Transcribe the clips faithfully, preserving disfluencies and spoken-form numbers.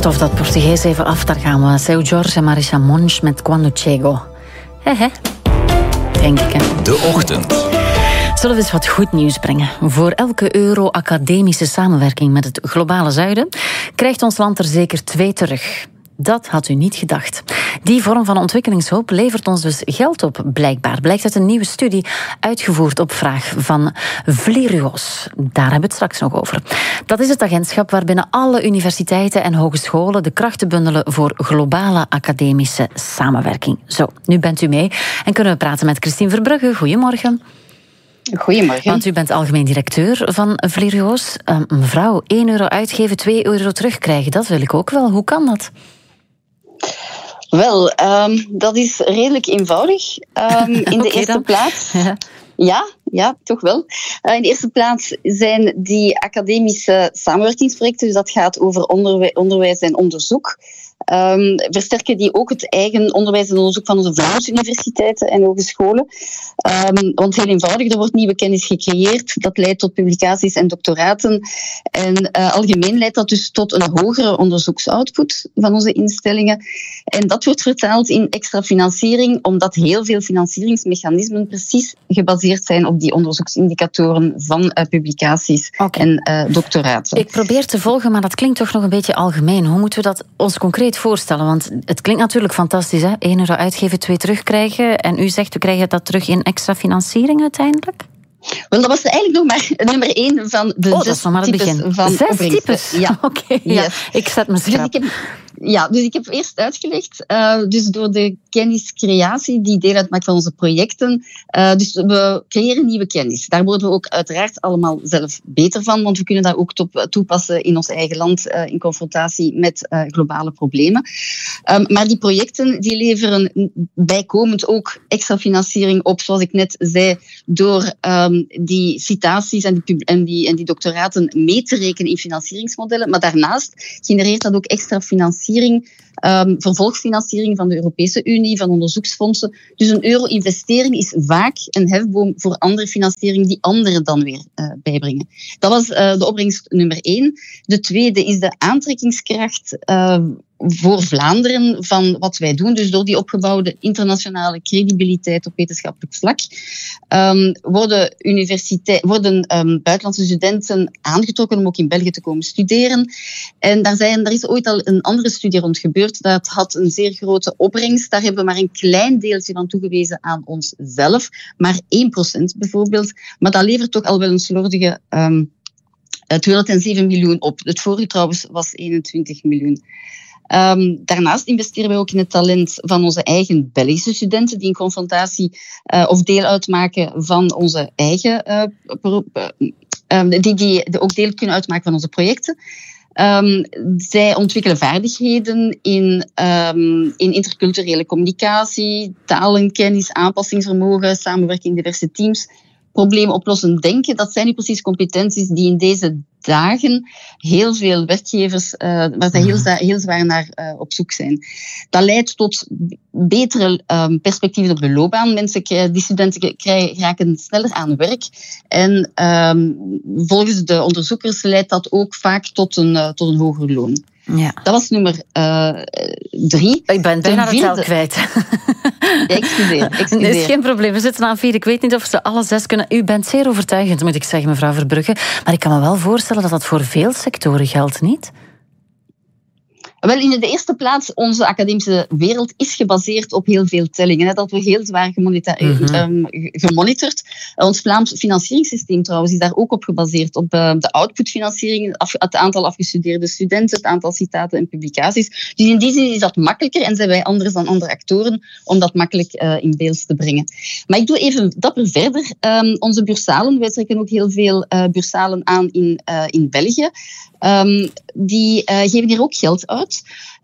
Stof dat Portugees even af, daar gaan we. Seu Jorge en Marisa Monch met Quando Chego. Hehe, denk ik. Hè. De Ochtend. Zullen we eens wat goed nieuws brengen? Voor elke euro academische samenwerking met het globale zuiden krijgt ons land er zeker twee terug. Dat had u niet gedacht. Die vorm van ontwikkelingshulp levert ons dus geld op, blijkbaar. Blijkt uit een nieuwe studie, uitgevoerd op vraag van Vlerios. Daar hebben we het straks nog over. Dat is het agentschap waarbinnen alle universiteiten en hogescholen de krachten bundelen voor globale academische samenwerking. Zo, nu bent u mee en kunnen we praten met Christine Verbrugge. Goedemorgen. Goedemorgen. Want u bent algemeen directeur van Vlerios. Uh, mevrouw, één euro uitgeven, twee euro terugkrijgen, dat wil ik ook wel. Hoe kan dat? Wel, um, dat is redelijk eenvoudig. Um, in de okay, eerste dan. plaats... Ja. Ja, ja, toch wel. Uh, in de eerste plaats zijn die academische samenwerkingsprojecten, dus dat gaat over onderwij- onderwijs en onderzoek, um, versterken die ook het eigen onderwijs en onderzoek van onze volksuniversiteiten en hogescholen. Um, want heel eenvoudig, er wordt nieuwe kennis gecreëerd, dat leidt tot publicaties en doctoraten. En uh, algemeen leidt dat dus tot een hogere onderzoeksoutput van onze instellingen. En dat wordt vertaald in extra financiering, omdat heel veel financieringsmechanismen precies gebaseerd zijn op die onderzoeksindicatoren van uh, publicaties okay. en uh, doctoraten. Ik probeer te volgen, maar dat klinkt toch nog een beetje algemeen. Hoe moeten we dat ons concreet voorstellen? Want het klinkt natuurlijk fantastisch, hè? één euro uitgeven, twee terugkrijgen. En u zegt, we krijgen dat terug in extra financiering uiteindelijk? Wel, dat was eigenlijk nog maar nummer één van de oh, zes dat is types begin. van Zes opbrengsten. types? Ja. Oké, okay, ja. yes. Ik zet me schrap. Dus Ja, dus ik heb eerst uitgelegd, uh, dus door de kenniscreatie die deel uitmaakt van onze projecten, uh, dus we creëren nieuwe kennis. Daar worden we ook uiteraard allemaal zelf beter van, want we kunnen dat ook top, toepassen in ons eigen land uh, in confrontatie met uh, globale problemen. Um, maar die projecten die leveren bijkomend ook extra financiering op, zoals ik net zei, door um, die citaties en die, en, die, en die doctoraten mee te rekenen in financieringsmodellen. Maar daarnaast genereert dat ook extra financiering Um, vervolgfinanciering van de Europese Unie, van onderzoeksfondsen. Dus een euro-investering is vaak een hefboom voor andere financiering die anderen dan weer uh, bijbrengen. Dat was uh, de opbrengst nummer één. De tweede is de aantrekkingskracht uh, voor Vlaanderen van wat wij doen. Dus door die opgebouwde internationale credibiliteit op wetenschappelijk vlak um, worden, universiteit, worden um, buitenlandse studenten aangetrokken om ook in België te komen studeren. En daar, zijn, daar is ooit al een andere studie rond gebeurd. Dat had een zeer grote opbrengst. Daar hebben we maar een klein deeltje van toegewezen aan onszelf. Maar één procent bijvoorbeeld. Maar dat levert toch al wel een slordige um, tweehonderdzeven miljoen op. Het vorige trouwens was eenentwintig miljoen. Um, daarnaast investeren wij ook in het talent van onze eigen Belgische studenten die in confrontatie uh, of deel uitmaken van onze eigen, uh, pro- uh, die, die ook deel kunnen uitmaken van onze projecten. Um, zij ontwikkelen vaardigheden in, um, in interculturele communicatie, talenkennis, aanpassingsvermogen, samenwerking in diverse teams. Probleemoplossend denken, dat zijn nu precies competenties die in deze dagen heel veel werkgevers, uh, waar zij heel, heel zwaar naar uh, op zoek zijn. Dat leidt tot betere um, perspectieven op de loopbaan. Mensen, die studenten krijgen, raken sneller aan werk. En um, volgens de onderzoekers leidt dat ook vaak tot een, uh, tot een hoger loon. Ja. Dat was nummer uh, drie. Ik ben bijna de tel kwijt. Ja, excuseer, excuseer. Dat is geen probleem. We zitten aan vier. Ik weet niet of ze alle zes kunnen. U bent zeer overtuigend, moet ik zeggen, mevrouw Verbrugge. Maar ik kan me wel voorstellen dat dat voor veel sectoren geldt, niet? Wel, in de eerste plaats, onze academische wereld is gebaseerd op heel veel tellingen. Dat wordt heel zwaar gemonita- mm-hmm. um, gemonitord. Ons Vlaams financieringssysteem trouwens is daar ook op gebaseerd. Op uh, de outputfinanciering, af, het aantal afgestudeerde studenten, het aantal citaten en publicaties. Dus in die zin is dat makkelijker en zijn wij anders dan andere actoren om dat makkelijk uh, in beeld te brengen. Maar ik doe even dapper verder. Um, onze bursalen, wij trekken ook heel veel uh, bursalen aan in, uh, in België. Um, die uh, geven hier ook geld uit.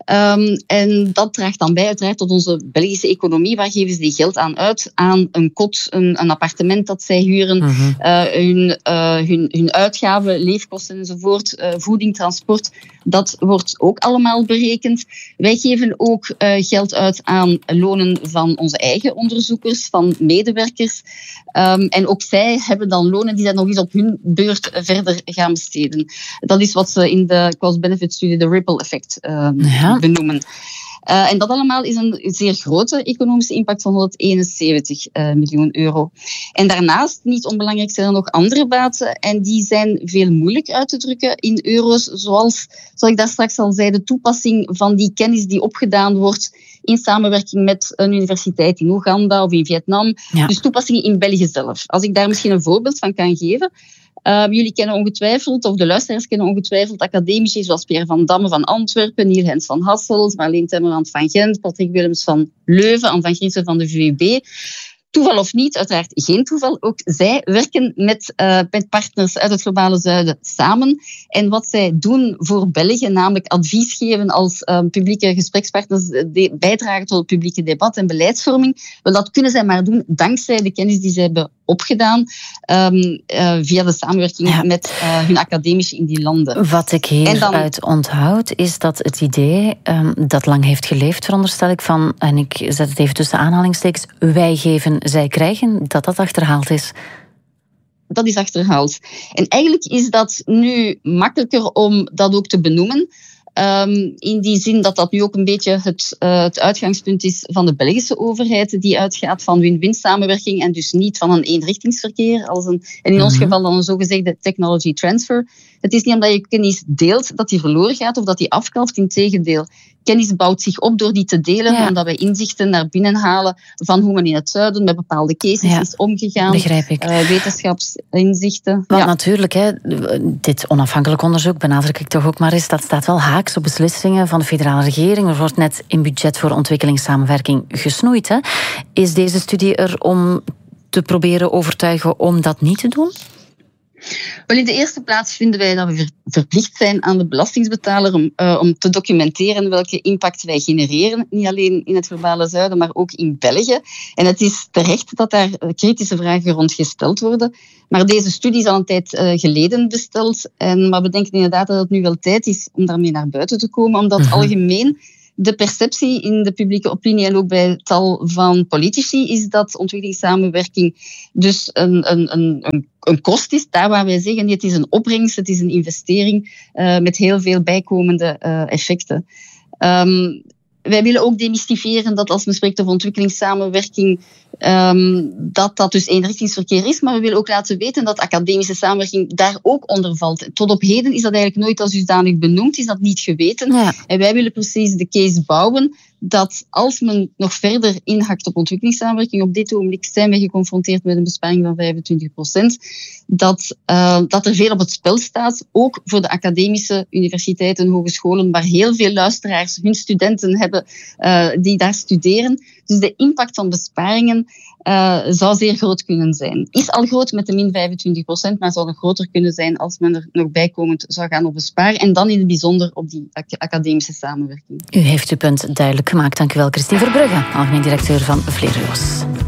Um, en dat draagt dan bij uiteraard tot onze Belgische economie. Waar geven ze die geld aan uit? Aan een kot, een, een appartement dat zij huren, mm-hmm. uh, hun, uh, hun, hun uitgaven, leefkosten enzovoort, uh, voeding, transport. Dat wordt ook allemaal berekend. Wij geven ook uh, geld uit aan lonen van onze eigen onderzoekers, van medewerkers. Um, en ook zij hebben dan lonen die zij nog eens op hun beurt verder gaan besteden. Dat is wat ze in de cost-benefit-studie de ripple effect uh, ja. benoemen. Uh, en dat allemaal is een zeer grote economische impact van honderdeenenzeventig uh, miljoen euro. En daarnaast, niet onbelangrijk, zijn er nog andere baten en die zijn veel moeilijk uit te drukken in euro's, zoals, zoals ik daar straks al zei, de toepassing van die kennis die opgedaan wordt in samenwerking met een universiteit in Oeganda of in Vietnam. Ja. Dus toepassingen in België zelf. Als ik daar misschien een voorbeeld van kan geven. Uh, jullie kennen ongetwijfeld, of de luisteraars kennen ongetwijfeld, academici zoals Pierre van Damme van Antwerpen, Niel Hens van Hasselt, Marleen Temmerand van Gent, Patrick Willems van Leuven, Anne van Griesen van de V U B. Toeval of niet, uiteraard geen toeval. Ook zij werken met, uh, met partners uit het globale zuiden samen. En wat zij doen voor België, namelijk advies geven als uh, publieke gesprekspartners, de, bijdragen tot het publieke debat en beleidsvorming, wel, dat kunnen zij maar doen dankzij de kennis die zij hebben opgedaan um, uh, via de samenwerking ja. met uh, hun academici in die landen. Wat ik hieruit dan... onthoud, is dat het idee um, dat lang heeft geleefd, veronderstel ik, van, en ik zet het even tussen aanhalingstekens, wij geven, zij krijgen, dat dat achterhaald is. Dat is achterhaald. En eigenlijk is dat nu makkelijker om dat ook te benoemen. Um, in die zin dat dat nu ook een beetje het, uh, het uitgangspunt is van de Belgische overheid, die uitgaat van win-win samenwerking en dus niet van een eenrichtingsverkeer, als een, en in ons mm-hmm. geval dan een zogezegde technology transfer. Het is niet omdat je kennis deelt dat die verloren gaat of dat die afkalft, integendeel. Kennis bouwt zich op door die te delen, ja. omdat wij inzichten naar binnen halen van hoe men in het zuiden met bepaalde cases ja. is omgegaan. Begrijp ik. Uh, wetenschapsinzichten. Want ja. natuurlijk, hè, dit onafhankelijk onderzoek, benadruk ik toch ook maar eens, dat staat wel haaks op beslissingen van de federale regering. Er wordt net in budget voor ontwikkelingssamenwerking gesnoeid. Hè. Is deze studie er om te proberen overtuigen om dat niet te doen? Wel, in de eerste plaats vinden wij dat we verplicht zijn aan de belastingsbetaler om, uh, om te documenteren welke impact wij genereren. Niet alleen in het globale zuiden, maar ook in België. En het is terecht dat daar kritische vragen rond gesteld worden. Maar deze studie is al een tijd uh, geleden besteld. En, maar we denken inderdaad dat het nu wel tijd is om daarmee naar buiten te komen, omdat mm-hmm. algemeen de perceptie in de publieke opinie en ook bij tal van politici is dat ontwikkelingssamenwerking dus een, een, een, een kost is. Daar waar wij zeggen, het is een opbrengst, het is een investering uh, met heel veel bijkomende uh, effecten. Um, wij willen ook demystifiëren dat als men spreekt over ontwikkelingssamenwerking, um, dat dat dus eenrichtingsverkeer is. Maar we willen ook laten weten dat academische samenwerking daar ook onder valt. Tot op heden is dat eigenlijk nooit als dusdanig benoemd, is dat niet geweten. Ja. En wij willen precies de case bouwen dat als men nog verder inhakt op ontwikkelingssamenwerking, op dit ogenblik zijn we geconfronteerd met een besparing van vijfentwintig procent, dat, uh, dat er veel op het spel staat, ook voor de academische universiteiten en hogescholen, waar heel veel luisteraars hun studenten hebben uh, die daar studeren. Dus de impact van besparingen uh, zou zeer groot kunnen zijn. Is al groot met de min vijfentwintig procent, maar zou nog groter kunnen zijn als men er nog bijkomend zou gaan op besparen. En dan in het bijzonder op die academische samenwerking. U heeft uw punt duidelijk gemaakt. Dank u wel, Christine Verbrugge, algemeen directeur van Vlero's.